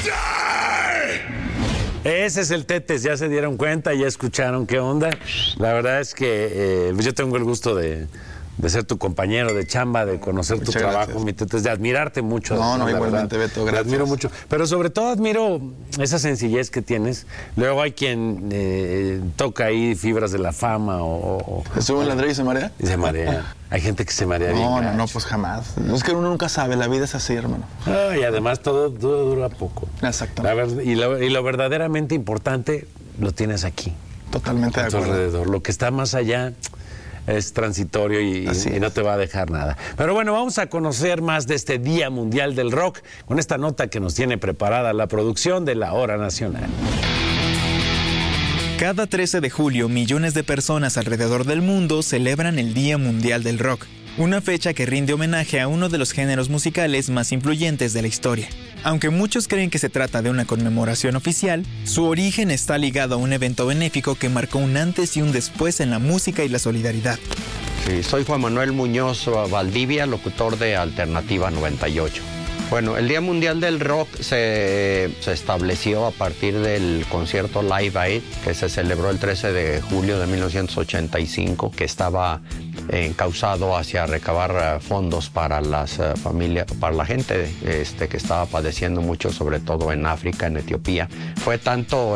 Ese es el Tetes, ya se dieron cuenta, ya escucharon qué onda. La verdad es que yo tengo el gusto de ser tu compañero de chamba, de conocer tu trabajo, mi Tetes, de admirarte mucho. No, igualmente, Beto, gracias. Te admiro mucho, pero sobre todo admiro esa sencillez que tienes. Luego hay quien toca ahí fibras de la fama o ¿Se sube el Andrés y se marea? Y se marea. Hay gente que se marea bien. No, pues jamás. Es que uno nunca sabe, la vida es así, hermano. Y además todo dura poco. Exactamente. Y lo verdaderamente importante lo tienes aquí. Totalmente de acuerdo. Alrededor. Lo que está más allá es transitorio y no te va a dejar nada. Pero bueno, vamos a conocer más de este Día Mundial del Rock con esta nota que nos tiene preparada la producción de La Hora Nacional. Cada 13 de julio, millones de personas alrededor del mundo celebran el Día Mundial del Rock, una fecha que rinde homenaje a uno de los géneros musicales más influyentes de la historia. Aunque muchos creen que se trata de una conmemoración oficial, su origen está ligado a un evento benéfico que marcó un antes y un después en la música y la solidaridad. Sí, soy Juan Manuel Muñoz Valdivia, locutor de Alternativa 98. Bueno, el Día Mundial del Rock se estableció a partir del concierto Live Aid, que se celebró el 13 de julio de 1985, que estaba encauzado hacia recabar fondos para las familias, para la gente que estaba padeciendo mucho, sobre todo en África, en Etiopía. Fue tanto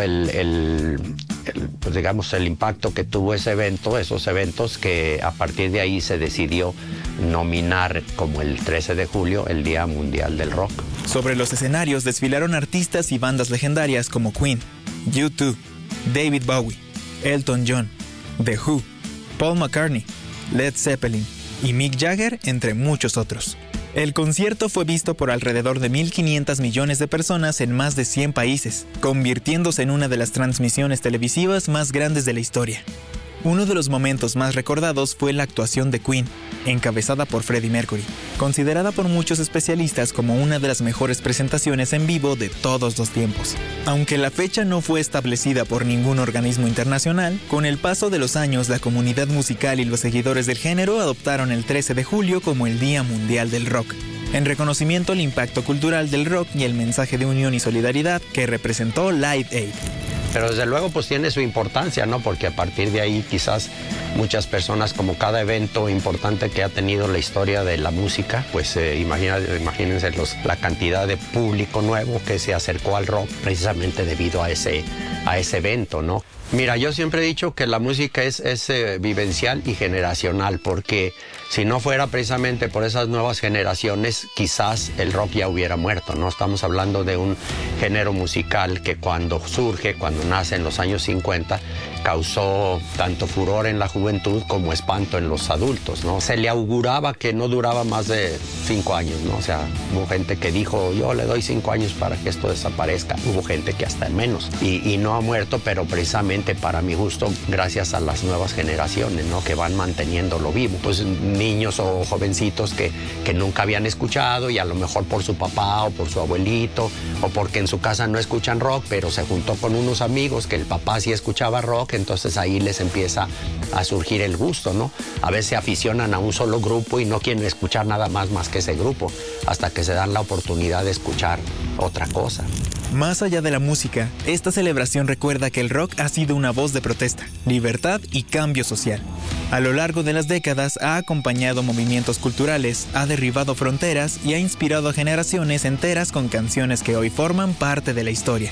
pues digamos, el impacto que tuvo esos eventos, que a partir de ahí se decidió nominar como el 13 de julio el Día Mundial del Rock. Sobre los escenarios desfilaron artistas y bandas legendarias como Queen, U2, David Bowie, Elton John, The Who, Paul McCartney, Led Zeppelin y Mick Jagger, entre muchos otros. El concierto fue visto por alrededor de 1.500 millones de personas en más de 100 países, convirtiéndose en una de las transmisiones televisivas más grandes de la historia. Uno de los momentos más recordados fue la actuación de Queen, encabezada por Freddie Mercury, considerada por muchos especialistas como una de las mejores presentaciones en vivo de todos los tiempos. Aunque la fecha no fue establecida por ningún organismo internacional, con el paso de los años la comunidad musical y los seguidores del género adoptaron el 13 de julio como el Día Mundial del Rock, en reconocimiento al impacto cultural del rock y el mensaje de unión y solidaridad que representó Live Aid. Pero desde luego pues tiene su importancia, ¿no? Porque a partir de ahí quizás muchas personas, como cada evento importante que ha tenido la historia de la música, pues imagínense la cantidad de público nuevo que se acercó al rock precisamente debido a ese evento, ¿no? Mira, yo siempre he dicho que la música es vivencial y generacional, porque si no fuera precisamente por esas nuevas generaciones, quizás el rock ya hubiera muerto, ¿no? Estamos hablando de un género musical que cuando nace en los años 50, causó tanto furor en la juventud como espanto en los adultos, ¿no? Se le auguraba que no duraba más de 5 años, ¿no? O sea, hubo gente que dijo, yo le doy 5 años para que esto desaparezca. Hubo gente que hasta menos. Y no ha muerto, pero precisamente para mi gusto, gracias a las nuevas generaciones, ¿no? Que van manteniéndolo vivo. Pues niños o jovencitos que nunca habían escuchado, y a lo mejor por su papá o por su abuelito, o porque en su casa no escuchan rock, pero se juntó con unos amigos que el papá sí escuchaba rock, entonces ahí les empieza a surgir el gusto, ¿no? A veces se aficionan a un solo grupo y no quieren escuchar nada más que ese grupo, hasta que se dan la oportunidad de escuchar otra cosa. Más allá de la música, esta celebración recuerda que el rock ha sido una voz de protesta, libertad y cambio social. A lo largo de las décadas ha acompañado movimientos culturales, ha derribado fronteras y ha inspirado a generaciones enteras con canciones que hoy forman parte de la historia.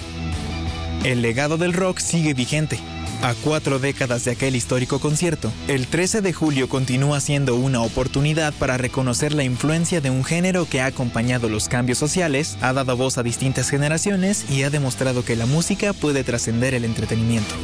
El legado del rock sigue vigente. A 4 décadas de aquel histórico concierto, el 13 de julio continúa siendo una oportunidad para reconocer la influencia de un género que ha acompañado los cambios sociales, ha dado voz a distintas generaciones y ha demostrado que la música puede trascender el entretenimiento.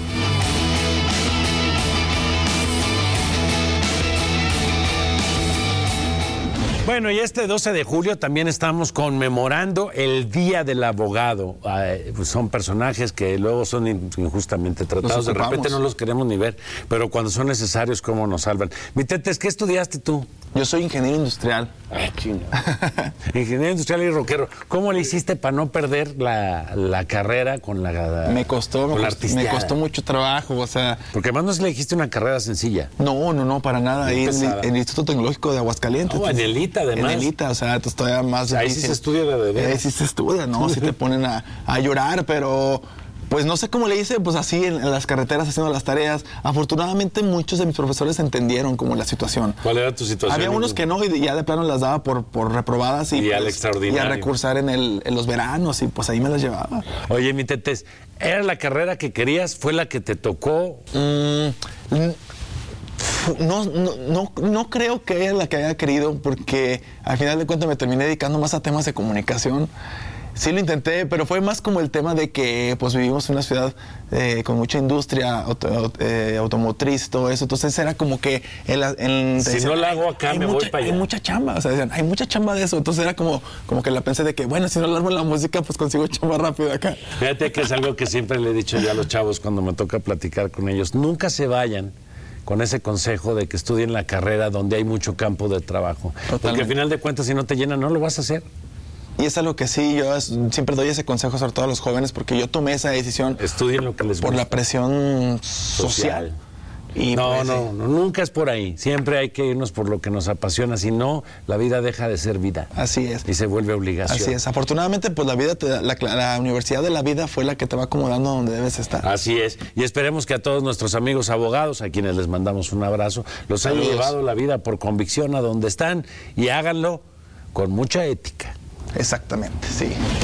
Bueno, y este 12 de julio también estamos conmemorando el Día del Abogado. Pues son personajes que luego son injustamente tratados. De repente no los queremos ni ver, pero cuando son necesarios, ¿cómo nos salvan? Mi Tetes, ¿qué estudiaste tú? Yo soy ingeniero industrial. Ay, chino. Ingeniero industrial y rockero. ¿Cómo le hiciste para no perder la carrera con la Me costó mucho trabajo, o sea... Porque además no se le dijiste una carrera sencilla. No, para nada. Ahí en el Instituto Tecnológico de Aguascalientes. No, en el ITA. ITA, además. En el ITA, o sea, entonces todavía más difícil. Ahí sí se estudia de verdad. Ahí sí se estudia, ¿no? Sí te ponen a llorar, pero... Pues no sé cómo le hice, pues así en las carreteras haciendo las tareas. Afortunadamente muchos de mis profesores entendieron como la situación. ¿Cuál era tu situación? Había unos que no y ya de plano las daba por reprobadas y al pues, extraordinario. Y a recursar en los veranos y pues ahí me las llevaba. Oye, mi Tetes, ¿era la carrera que querías? ¿Fue la que te tocó? No creo que era la que haya querido porque al final de cuentas me terminé dedicando más a temas de comunicación. Sí lo intenté, pero fue más como el tema de que pues vivimos en una ciudad con mucha industria automotriz, todo eso. Entonces era como que... si no la hago acá, me voy para allá. Hay mucha chamba, o sea, decían, hay mucha chamba de eso. Entonces era como que la pensé de que, bueno, si no la armo en la música, pues consigo chamba rápido acá. Fíjate que es algo que siempre le he dicho yo a los chavos cuando me toca platicar con ellos. Nunca se vayan con ese consejo de que estudien la carrera donde hay mucho campo de trabajo. Totalmente. Porque al final de cuentas, si no te llenan, no lo vas a hacer. Y es algo que sí, yo siempre doy ese consejo sobre todo a los jóvenes porque yo tomé esa decisión. Estudien lo que les gusta. Por la presión social. Y no, nunca es por ahí. Siempre hay que irnos por lo que nos apasiona. Si no, la vida deja de ser vida. Así es. Y se vuelve obligación. Así es. Afortunadamente, pues la vida, la universidad de la vida fue la que te va acomodando donde debes estar. Así es. Y esperemos que a todos nuestros amigos abogados, a quienes les mandamos un abrazo, los haya llevado la vida por convicción a donde están y háganlo con mucha ética. Exactamente, sí.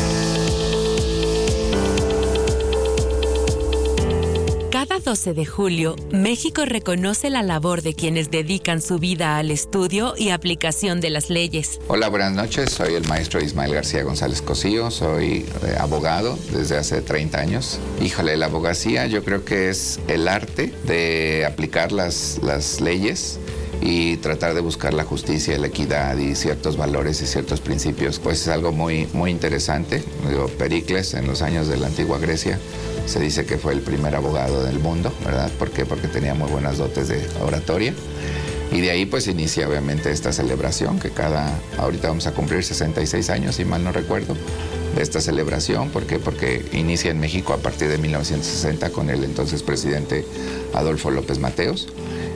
Cada 12 de julio, México reconoce la labor de quienes dedican su vida al estudio y aplicación de las leyes. Hola, buenas noches. Soy el maestro Ismael García González Cosío. Soy abogado desde hace 30 años. Híjole, la abogacía yo creo que es el arte de aplicar las leyes y tratar de buscar la justicia, la equidad y ciertos valores y ciertos principios. Pues es algo muy, muy interesante. Pericles, en los años de la antigua Grecia, se dice que fue el primer abogado del mundo, ¿verdad? ¿Por qué? Porque tenía muy buenas dotes de oratoria. Y de ahí pues inicia obviamente esta celebración que ahorita vamos a cumplir 66 años, si mal no recuerdo, de esta celebración. ¿Por qué? Porque inicia en México a partir de 1960 con el entonces presidente Adolfo López Mateos,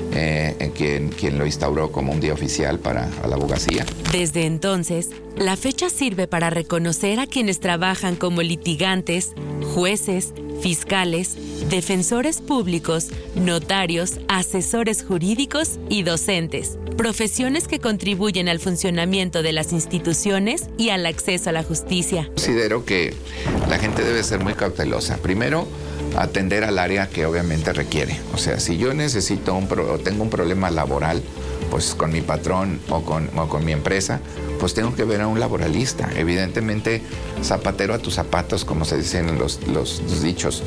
quien lo instauró como un día oficial para la abogacía. Desde entonces, la fecha sirve para reconocer a quienes trabajan como litigantes, jueces, fiscales, defensores públicos, notarios, asesores jurídicos y docentes, profesiones que contribuyen al funcionamiento de las instituciones y al acceso a la justicia. Considero que la gente debe ser muy cautelosa. Primero, atender al área que obviamente requiere. O sea, si yo necesito o tengo un problema laboral, pues con mi patrón o con mi empresa, pues tengo que ver a un laboralista. Evidentemente, zapatero a tus zapatos, como se dicen los dichos.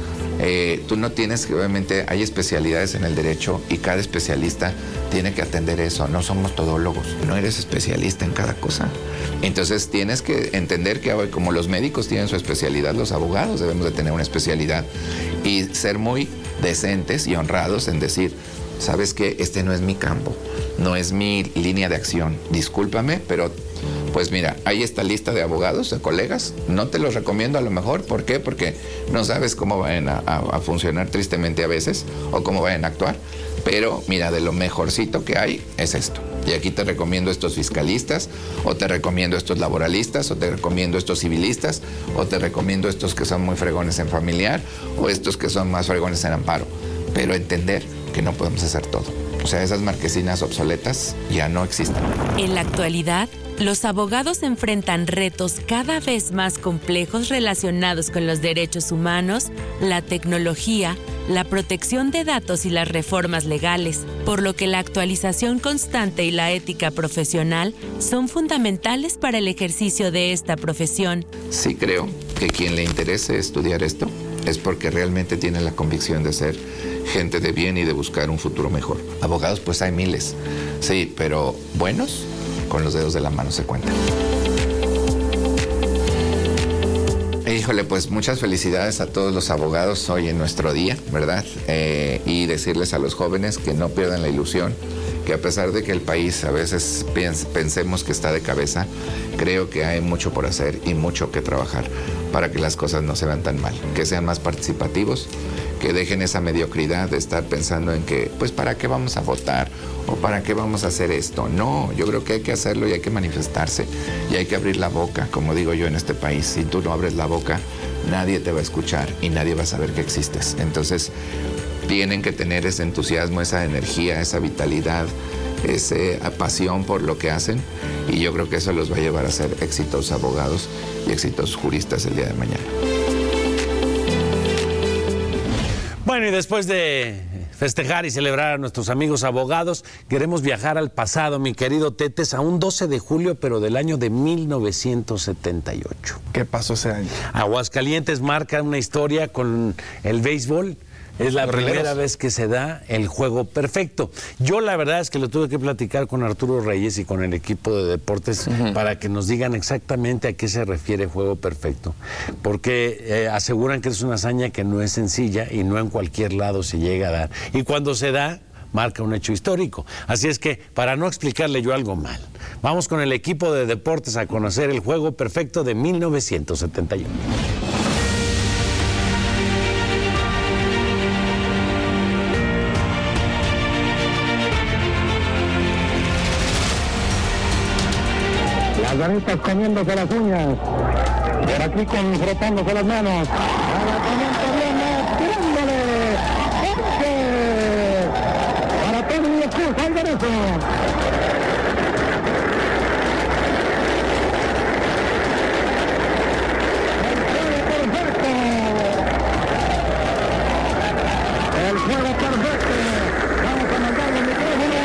Tú no tienes que, obviamente, hay especialidades en el derecho y cada especialista tiene que atender eso. No somos todólogos, no eres especialista en cada cosa. Entonces tienes que entender que como los médicos tienen su especialidad, los abogados debemos de tener una especialidad y ser muy decentes y honrados en decir, ¿sabes qué? Este no es mi campo, no es mi línea de acción. Discúlpame, pero pues mira, hay esta lista de abogados, de colegas. No te los recomiendo a lo mejor. ¿Por qué? Porque no sabes cómo vayan a funcionar tristemente a veces o cómo vayan a actuar. Pero mira, de lo mejorcito que hay es esto. Y aquí te recomiendo estos fiscalistas, o te recomiendo estos laboralistas, o te recomiendo estos civilistas, o te recomiendo estos que son muy fregones en familiar, o estos que son más fregones en amparo. Pero entender que no podemos hacer todo. O sea, esas marquesinas obsoletas ya no existen. En la actualidad, los abogados enfrentan retos cada vez más complejos relacionados con los derechos humanos, la tecnología, la protección de datos y las reformas legales, por lo que la actualización constante y la ética profesional son fundamentales para el ejercicio de esta profesión. Sí creo que quien le interese estudiar esto es porque realmente tiene la convicción de ser gente de bien y de buscar un futuro mejor. Abogados pues hay miles, sí, pero buenos con los dedos de la mano se cuentan. Híjole, pues muchas felicidades a todos los abogados hoy en nuestro día, ¿verdad? Y decirles a los jóvenes que no pierdan la ilusión, que a pesar de que el país a veces pensemos que está de cabeza, creo que hay mucho por hacer y mucho que trabajar para que las cosas no se vean tan mal, que sean más participativos, que dejen esa mediocridad de estar pensando en que, pues, ¿para qué vamos a votar? ¿O para qué vamos a hacer esto? No, yo creo que hay que hacerlo y hay que manifestarse y hay que abrir la boca, como digo yo en este país. Si tú no abres la boca, nadie te va a escuchar y nadie va a saber que existes. Entonces, tienen que tener ese entusiasmo, esa energía, esa vitalidad, esa pasión por lo que hacen, y yo creo que eso los va a llevar a ser exitosos abogados y exitosos juristas el día de mañana. Bueno, y después de festejar y celebrar a nuestros amigos abogados, queremos viajar al pasado, mi querido Tetes, a un 12 de julio, pero del año de 1978. ¿Qué pasó ese año? Aguascalientes marca una historia con el béisbol. Es la primera vez que se da el juego perfecto. Yo la verdad es que lo tuve que platicar con Arturo Reyes y con el equipo de deportes para que nos digan exactamente a qué se refiere juego perfecto. Porque aseguran que es una hazaña que no es sencilla y no en cualquier lado se llega a dar. Y cuando se da, marca un hecho histórico. Así es que, para no explicarle yo algo mal, vamos con el equipo de deportes a conocer el juego perfecto de 1971. Las damitas comiéndose las uñas. Por aquí frotándose las manos. Lanzamiento viene, tirándole. ¡Jorge! Para Tony Escuz, al derecho. El juego perfecto. Vamos a mandarle el micrófono.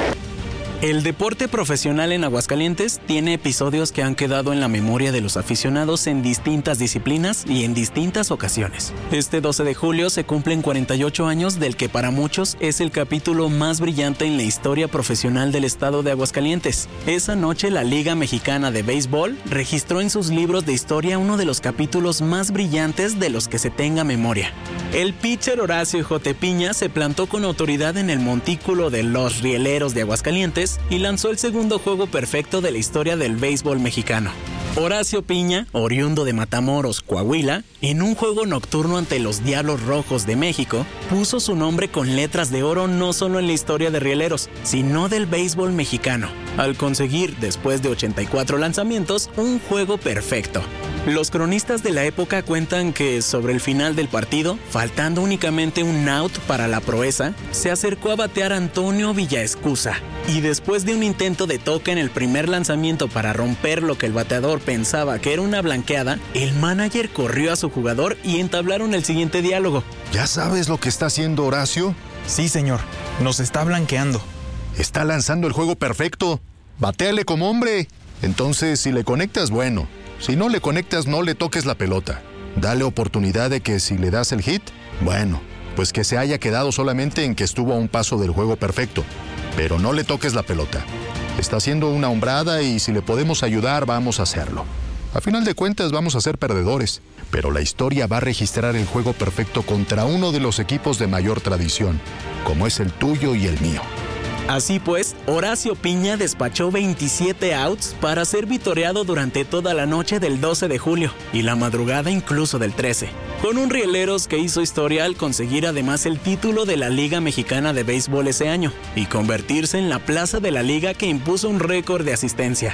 El deporte profesional en Aguascalientes tiene episodios que han quedado en la memoria de los aficionados en distintas disciplinas y en distintas ocasiones. Este 12 de julio se cumplen 48 años del que para muchos es el capítulo más brillante en la historia profesional del estado de Aguascalientes. Esa noche la Liga Mexicana de Béisbol registró en sus libros de historia uno de los capítulos más brillantes de los que se tenga memoria. El pitcher Horacio J. Piña se plantó con autoridad en el montículo de los Rieleros de Aguascalientes y lanzó el segundo juego perfecto de la historia del béisbol mexicano. Horacio Piña, oriundo de Matamoros, Coahuila, en un juego nocturno ante los Diablos Rojos de México, puso su nombre con letras de oro no solo en la historia de Rieleros, sino del béisbol mexicano, al conseguir, después de 84 lanzamientos, un juego perfecto. Los cronistas de la época cuentan que, sobre el final del partido, faltando únicamente un out para la proeza, se acercó a batear Antonio Villaescusa, y después de un intento de toque en el primer lanzamiento para romper lo que el bateador pensaba que era una blanqueada, el manager corrió a su jugador y entablaron el siguiente diálogo. ¿Ya sabes lo que está haciendo Horacio? Sí, señor. Nos está blanqueando. Está lanzando el juego perfecto. Batéale como hombre. Entonces, si le conectas, bueno. Si no le conectas, no le toques la pelota. Dale oportunidad de que si le das el hit, bueno, pues que se haya quedado solamente en que estuvo a un paso del juego perfecto. Pero no le toques la pelota. Está haciendo una hombrada y si le podemos ayudar, vamos a hacerlo. A final de cuentas, vamos a ser perdedores. Pero la historia va a registrar el juego perfecto contra uno de los equipos de mayor tradición, como es el tuyo y el mío. Así pues, Horacio Piña despachó 27 outs para ser vitoreado durante toda la noche del 12 de julio y la madrugada incluso del 13, con un Rieleros que hizo historia al conseguir además el título de la Liga Mexicana de Béisbol ese año y convertirse en la plaza de la liga que impuso un récord de asistencia.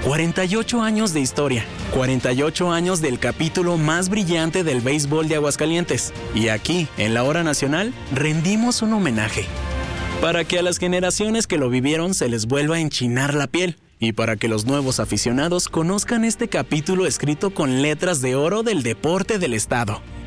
48 años de historia, 48 años del capítulo más brillante del béisbol de Aguascalientes. Y aquí, en la Hora Nacional, rendimos un homenaje. Para que a las generaciones que lo vivieron se les vuelva a enchinar la piel y para que los nuevos aficionados conozcan este capítulo escrito con letras de oro del deporte del estado.